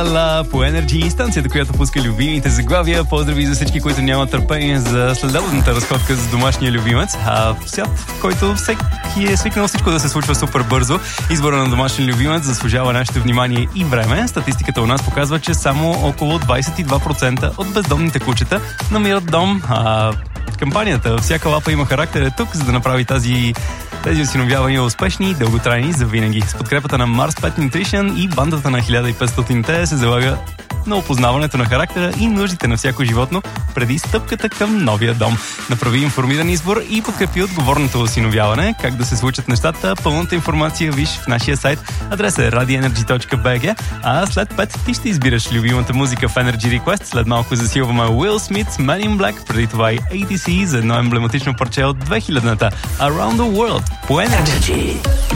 Ла по Energy, станцията, която пуска любимите заглавия. Поздрави за всички, които нямат търпение за следобедната разходка с домашния любимец. Свят, в който всеки е свикнал всичко да се случва супер бързо. Избора на домашен любимец заслужава нашето внимание и време. Статистиката у нас показва, че само около 22% от бездомните кучета намират дом. Кампанията "Всяка лапа има характер" е тук, за да направи тези осиновявания успешни и дълготрайни за винаги. С подкрепата на Mars Pet Nutrition и бандата на 1500-те се залага на опознаването на характера и нуждите на всяко животно преди стъпката към новия дом. Направи информиран избор и подкрепи отговорното осиновяване. Как да се случат нещата? Пълната информация виж в нашия сайт. Адресът е radioenergy.bg, а след 5 ти ще избираш любимата музика в Energy Request. След малко засилваме Will Smith's Man in Black, преди това и ATC за едно емблематично парче от 2000-та Around the World по Energy.